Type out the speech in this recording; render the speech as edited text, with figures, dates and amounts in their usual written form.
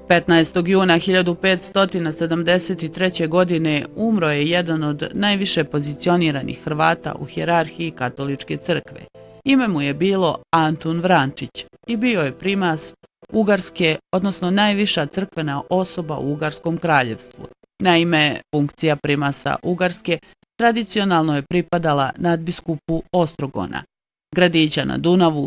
15. juna 1573. godine umro je jedan od najviše pozicioniranih Hrvata u hijerarhiji katoličke crkve. Ime mu je bilo Antun Vrančić i bio je primas Ugarske, odnosno najviša crkvena osoba u Ugarskom kraljevstvu. Naime, funkcija primasa Ugarske tradicionalno je pripadala nadbiskupu Ostrogona, gradića na Dunavu